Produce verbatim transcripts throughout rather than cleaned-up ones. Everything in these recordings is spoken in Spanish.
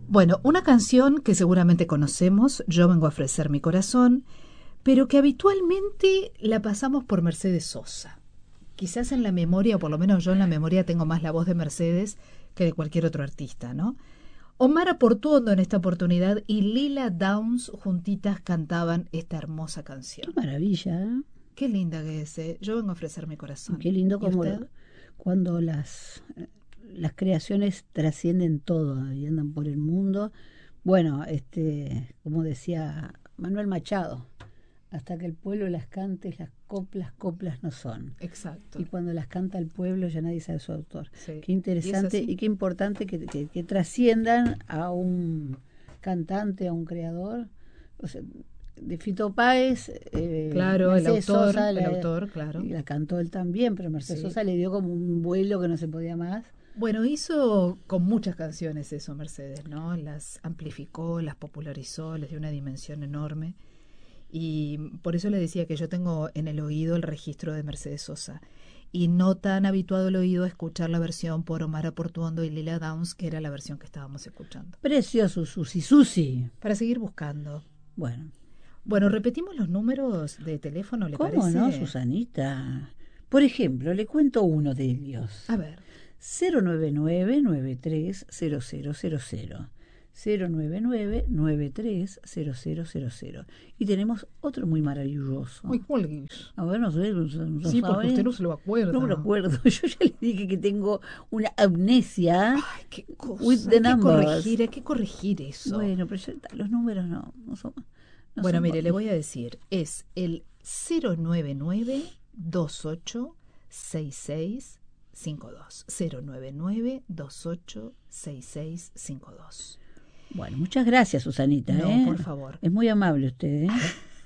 Bueno, una canción que seguramente conocemos, Yo vengo a ofrecer mi corazón, pero que habitualmente la pasamos por Mercedes Sosa. Quizás en la memoria, o por lo menos yo en la memoria tengo más la voz de Mercedes que de cualquier otro artista, ¿no? Omar Portuondo en esta oportunidad y Lila Downs juntitas cantaban esta hermosa canción. Qué maravilla, ¿eh? Qué linda que es, ¿eh? Yo vengo a ofrecer mi corazón. Qué lindo ¿Y como usted? cuando las, las creaciones trascienden todo y andan por el mundo. Bueno, este, como decía Manuel Machado, hasta que el pueblo las cante, las coplas, coplas no son. Exacto. Y cuando las canta el pueblo ya nadie sabe su autor. Sí. Qué interesante y, y qué importante que, que, que trasciendan a un cantante, a un creador. O sea, de Fito Páez, eh, Claro, el Mercedes autor, Sosa, el la, autor, claro. y la cantó él también, pero Mercedes Sí. Sosa le dio como un vuelo que no se podía más. Bueno, hizo con muchas canciones eso Mercedes, ¿no? Las amplificó, las popularizó, les dio una dimensión enorme. Y por eso le decía que yo tengo en el oído el registro de Mercedes Sosa. Y no tan habituado el oído a escuchar la versión por Omar Portuondo y Lila Downs, que era la versión que estábamos escuchando. Precioso, Susi, Susi. Para seguir buscando. Bueno. Bueno, repetimos los números de teléfono, ¿le ¿Cómo parece? no, Susanita? Por ejemplo, le cuento uno de ellos. A ver. cero nueve nueve nueve tres cero cero cero cero. cero nueve nueve nueve tres cero cero cero cero. Y tenemos otro muy maravilloso. Ay, ¿cuál es? A ver, no sé. No, no sí, sabe. porque usted no se lo acuerda. No me lo acuerdo. Yo ya le dije que tengo una amnesia. Ay, qué cosa. With the hay que numbers. corregir, hay que corregir eso. Bueno, pero ya, los números no, no son... No bueno, son mire, bonitos. le voy a decir. Es el cero nueve nueve dos ocho seis seis cinco dos. cero nueve nueve dos ocho seis seis cinco dos. Bueno, muchas gracias, Susanita. No, ¿eh? por favor. Es muy amable usted. ¿eh?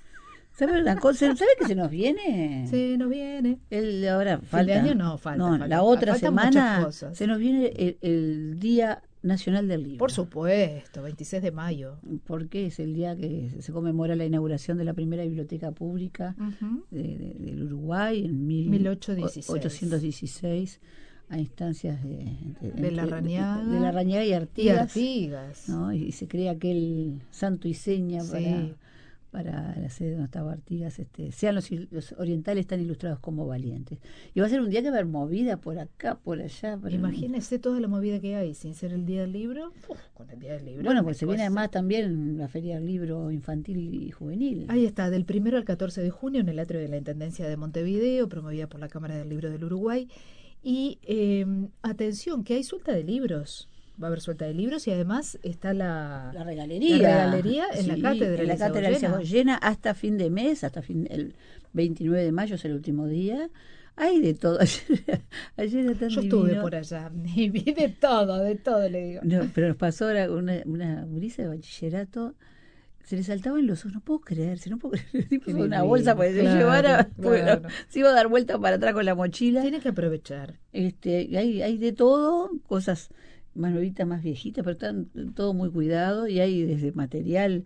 ¿Sabe una cosa? ¿Sabe que se nos viene? Se nos viene. El, ahora Fin falta, de año no, falta. No, falta. la otra Faltan muchas semana cosas. se nos viene el, el Día Nacional del Libro. Por supuesto, veintiséis de mayo. Porque es el día que se conmemora la inauguración de la primera biblioteca pública uh-huh. de, de, del Uruguay en mil, mil ochocientos dieciséis. ochocientos dieciséis. A instancias de, de, de la Rañaga, de, de la Rañaga y Artigas, y, Artigas. ¿no? y, y se crea aquel santo y seña sí. para, para la sede donde estaba Artigas, este, sean los, los orientales tan ilustrados como valientes. Y va a ser un día que va a haber movida por acá, por allá. Por Imagínese el... toda la movida que hay sin ser el Día del Libro. Uf, con el Día del Libro. Bueno, pues se viene además también la Feria del Libro Infantil y Juvenil. Ahí está, del primero al catorce de junio en el atrio de la Intendencia de Montevideo, promovida por la Cámara del Libro del Uruguay. Y eh, atención, que hay suelta de libros. Va a haber suelta de libros y además está la, la regalería, la regalería en sí, la cátedra. En la cátedra de Sagoyena hasta fin de mes, hasta fin el veintinueve de mayo es el último día. Hay de todo. Ayer, ayer Yo divino. Estuve por allá y vi de todo, de todo le digo. No, pero nos pasó ahora una, una gurisa de bachillerato. Se le saltaban los ojos, no puedo creer, si no puedo creer, tipo una bolsa para que claro, se llevara, claro. Bueno, se iba a dar vuelta para atrás con la mochila. Tiene que aprovechar. Este, hay, hay de todo, cosas más nuevitas, más viejitas, pero están todo muy cuidado y hay desde material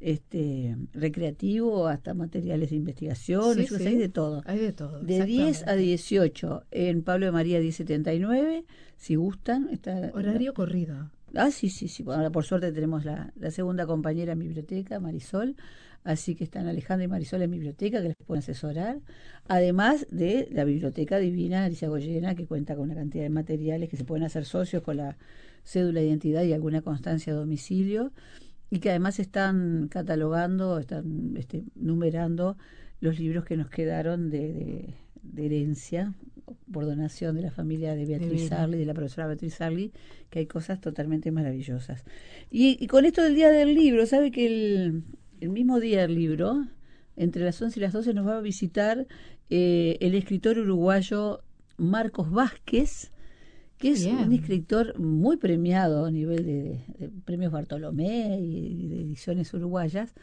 este recreativo hasta materiales de investigación, sí, eso, sí. hay de todo. Hay de todo. De diez a dieciocho en Pablo de María diez setenta y nueve, si gustan. Está, horario la, corrido. Ah, sí, sí, sí. Bueno, por suerte tenemos la, la segunda compañera en biblioteca, Marisol, así que están Alejandra y Marisol en biblioteca que les pueden asesorar, además de la Biblioteca Divina Alicia Goyena, que cuenta con una cantidad de materiales que se pueden hacer socios con la cédula de identidad y alguna constancia de domicilio, y que además están catalogando, están este, numerando los libros que nos quedaron de, de, de herencia por donación de la familia de Beatriz Sarli, de la profesora Beatriz Sarli, que hay cosas totalmente maravillosas. Y, y con esto del Día del Libro, ¿sabe que el, el mismo día del libro, entre las once y las doce, nos va a visitar eh, el escritor uruguayo Marcos Vázquez, que es Bien. un escritor muy premiado a nivel de, de, de premios Bartolomé y de ediciones uruguayas,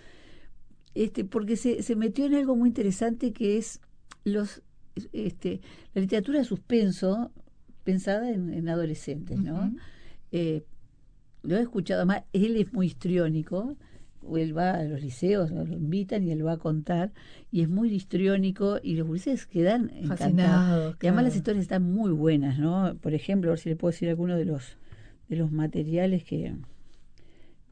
este, porque se, se metió en algo muy interesante que es los este, la literatura de suspenso pensada en, en adolescentes, ¿no? Uh-huh. Eh, lo he escuchado, además él es muy histriónico, él va a los liceos, lo invitan y él va a contar, y es muy histriónico, y los gurises quedan encantados. Y además las historias están muy buenas, ¿no? Por ejemplo, a ver si le puedo decir alguno de los de los materiales que,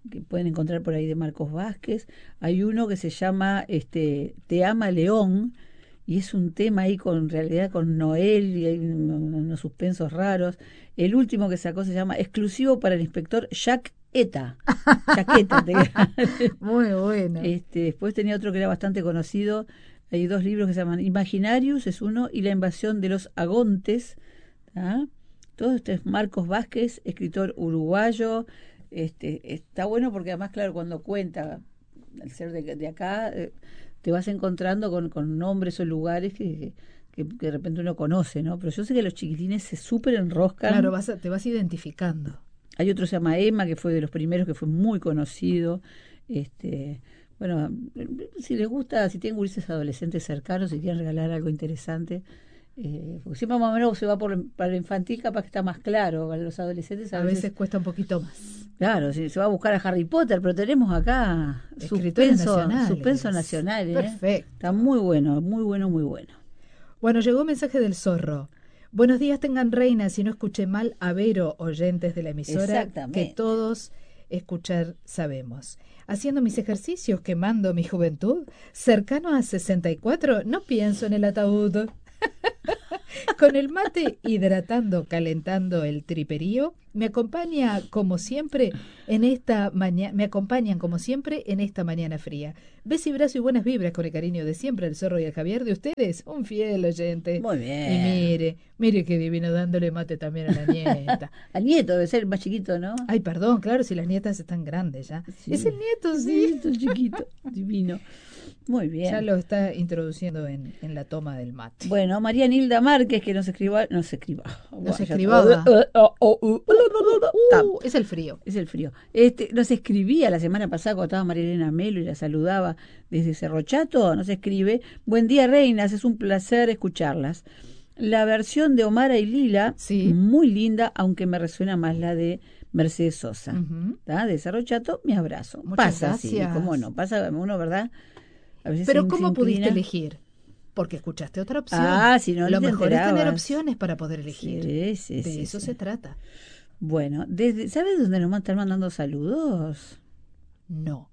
que pueden encontrar por ahí de Marcos Vázquez. Hay uno que se llama este Te ama León, y es un tema ahí con en realidad con Noel y hay unos suspensos raros. El último que sacó se llama Exclusivo para el inspector Jack Eta. Chaqueta. Muy bueno. Este, después tenía otro que era bastante conocido. Hay dos libros que se llaman Imaginarius, es uno, y La invasión de los agontes. ¿Ah? Todo esto es Marcos Vázquez, escritor uruguayo. Este, está bueno porque además, claro, cuando cuenta, al ser de, de acá, eh, te vas encontrando con, con nombres o lugares que, que, que de repente uno conoce, ¿no? Pero yo sé que los chiquitines se súper enroscan. Claro, vas a, te vas identificando. Hay otro que se llama Emma, que fue de los primeros, que fue muy conocido. Este, bueno, si les gusta, si tienen gurises adolescentes cercanos, si quieren regalar algo interesante, eh, porque siempre más o menos se va por para el infantil, capaz que está más claro, para los adolescentes a, a veces, veces cuesta un poquito más. Claro, si se va a buscar a Harry Potter, pero tenemos acá escritores suspenso nacionales. Suspenso nacional, ¿eh? Perfecto. Está muy bueno, muy bueno, muy bueno. Bueno, llegó un mensaje del Zorro. Buenos días tengan reinas, si no escuché mal, a Vero, oyentes de la emisora, que todos escuchar sabemos. Haciendo mis ejercicios, quemando mi juventud, cercano a sesenta y cuatro, no pienso en el ataúd. Con el mate hidratando, calentando el triperío, me acompaña como siempre en esta mañana, me acompañan como siempre en esta mañana fría. Beso y brazo y buenas vibras con el cariño de siempre el Zorro y el Javier, de ustedes, un fiel oyente. Muy bien. Y mire, mire qué divino, dándole mate también a la nieta. Al nieto debe ser más chiquito, ¿no? Ay, perdón, claro, si las nietas están grandes ya. Sí. Es el nieto, sí. Sí, chiquito, divino. Muy bien. Ya lo está introduciendo en, en la toma del mate. Bueno, María Nilda Márquez, que nos escriba, nos escriba. Nos escribaba. Uh, es el frío. Es el frío. Este, nos escribía la semana pasada cuando estaba María Elena Melo y la saludaba desde Cerro Chato. Nos escribe: buen día, reinas, es un placer escucharlas. La versión de Omara y Lila, sí, muy linda, aunque me resuena más la de Mercedes Sosa. Uh-huh. De Cerro Chato, mi abrazo. Muchas pasa gracias. Así, cómo no, pasa uno, ¿verdad? A veces Pero se, ¿cómo se pudiste elegir? Porque escuchaste otra opción. Ah, si no, lo no mejor enterabas. es tener opciones para poder elegir. Sí, sí, de sí, eso sí. se trata. Bueno, desde, ¿sabes dónde nos están mandando saludos? No.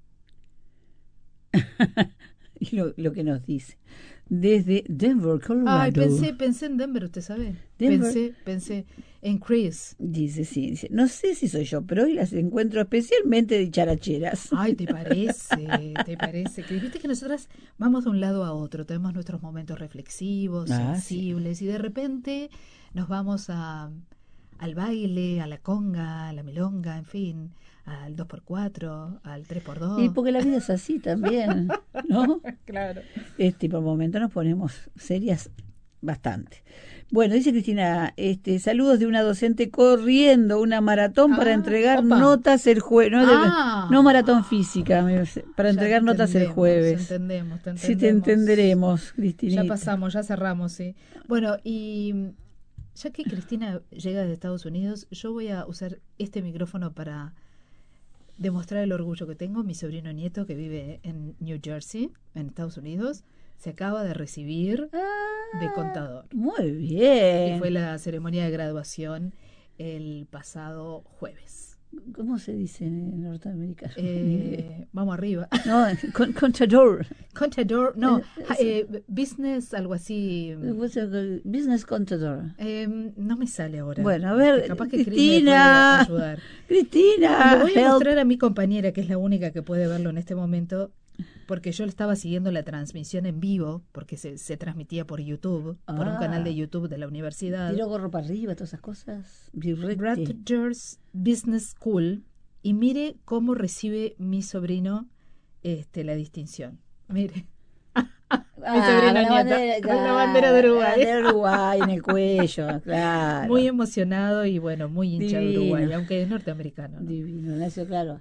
Y lo, lo que nos dice. Desde Denver, Colorado. Ay, pensé, pensé en Denver, usted sabe. Denver. Pensé, pensé en Chris. Dice, sí, dice, no sé si soy yo, pero hoy las encuentro especialmente dicharacheras. Ay, ¿te parece? ¿Te parece? Que viste que nosotras vamos de un lado a otro, tenemos nuestros momentos reflexivos, ah, sensibles, sí. Y de repente nos vamos a, al baile, a la conga, a la milonga, en fin, al dos por cuatro, al tres por dos. Y porque la vida es así también, ¿no? Claro. Este, por momentos nos ponemos serias bastante. Bueno, dice Cristina, este, saludos de una docente corriendo una maratón ah, para entregar opa. notas el jueves, no, ah. no maratón física, para ya entregar notas el jueves. Entendemos, te entendemos. Sí, te entenderemos, Cristina. Ya pasamos, ya cerramos, sí. Bueno, y ya que Cristina llega de Estados Unidos, yo voy a usar este micrófono para demostrar el orgullo que tengo. Mi sobrino nieto, que vive en New Jersey, en Estados Unidos, se acaba de recibir ah, de contador. Muy bien. Y fue la ceremonia de graduación el pasado jueves. ¿Cómo se dice en norteamericano? Eh, vamos arriba. No, con, contador. Contador, no, eh, business, algo así. Business contador. Eh, no me sale ahora. Bueno, a ver, capaz que Cristina. Cris me puede ayudar. Cristina. Le voy a help. mostrar a mi compañera, que es la única que puede verlo en este momento, porque yo le estaba siguiendo la transmisión en vivo, porque se, se transmitía por YouTube, ah, por un canal de YouTube de la universidad. Tiro gorro para arriba, todas esas cosas. Rutgers Business School. Y mire cómo recibe mi sobrino este, la distinción. Mire. Ah, mi sobrino nieto, bandera, con la bandera de Uruguay. La bandera de Uruguay en el cuello, claro. Muy emocionado y bueno, muy hincha Divino. de Uruguay, aunque es norteamericano, ¿no? Divino, nació, claro.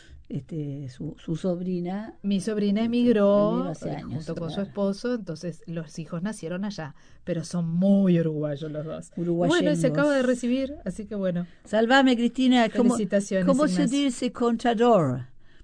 Este, su, su sobrina mi sobrina emigró hace años, junto con claro. su esposo, entonces los hijos nacieron allá, pero son muy uruguayos los dos. Bueno, y se acaba de recibir, así que bueno. Salvame, Cristina. Felicitaciones. ¿Cómo, ¿cómo se dice contador?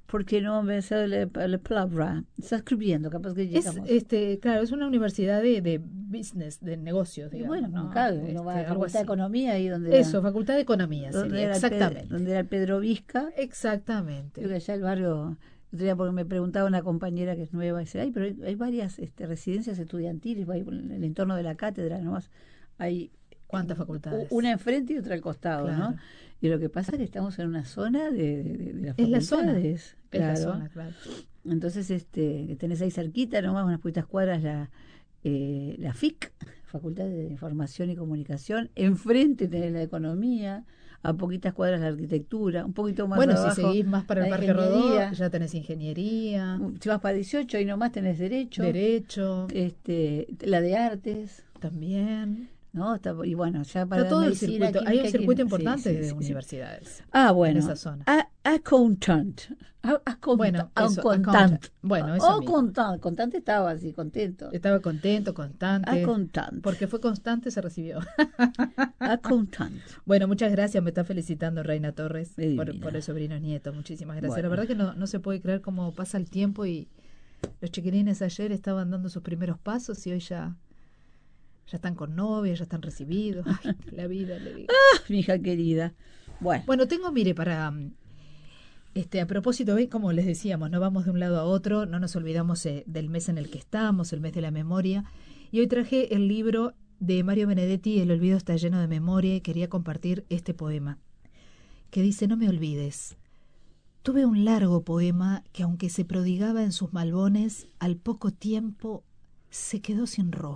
porque no me sale la, la palabra. Está escribiendo, capaz que Es, llegamos. este, claro, es una universidad de, de business, de negocios, Y digamos. bueno, ¿no? claro, Este, uno va a la algo Facultad de así. Economía ahí donde Eso, era, Facultad de Economía donde sería, era el Pe- exactamente. donde era el Pedro Vizca. Exactamente. Creo que allá el barrio, otro día porque me preguntaba una compañera que es nueva, dice, ay, pero hay, hay varias este, residencias estudiantiles ahí en el entorno de la cátedra, nomás hay ¿Cuántas u- facultades? una enfrente y otra al costado, Claro. ¿no? Y lo que pasa es que estamos en una zona de, de, de las Es la zona. facultades, Es la claro. zona, claro. Entonces, este, que tenés ahí cerquita, nomás unas poquitas cuadras, la, eh, la F I C, Facultad de Información y Comunicación, enfrente tenés la Economía, a poquitas cuadras la Arquitectura, un poquito más Bueno, abajo si seguís más para el la Parque Rodó, Ingeniería. ya tenés ingeniería, Si vas para dieciocho, ahí nomás tenés Derecho, derecho, este, la de Artes, también. ¿no? Está, y bueno, ya para Está todo el medicina, circuito. química, Hay un circuito química, importante sí, sí, de sí, sí. universidades Ah, bueno. en esa zona. A- accountant. A- accountant. Bueno, eso, accountant. accountant. Bueno, eso Oh, mismo. contant. Contante estaba así, contento. Estaba contento, constante. Accountant. Porque fue constante, se recibió. Accountant. Bueno, muchas gracias. Me está felicitando Reina Torres Qué por, divina. por el sobrino nieto. Muchísimas gracias. Bueno. La verdad que no, no se puede creer cómo pasa el tiempo y los chiquilines ayer estaban dando sus primeros pasos y hoy ya, ya están con novia, ya están recibidos. Ay, la vida, le digo. Ah, mi hija querida. Bueno, Bueno, tengo, mire, para... Este, a propósito, ¿ven? Como les decíamos, no vamos de un lado a otro, no nos olvidamos eh, del mes en el que estamos, el mes de la memoria. Y hoy traje el libro de Mario Benedetti, El olvido está lleno de memoria, y quería compartir este poema, que dice: no me olvides. Tuve un largo poema que, aunque se prodigaba en sus malbones, al poco tiempo se quedó sin ropa.